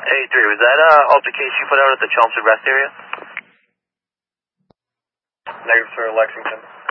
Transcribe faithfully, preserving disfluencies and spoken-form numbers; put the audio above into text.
Hey, three, was that uh, altercation you put out at the Chelmsford Rest area? Negative, sir, Lexington.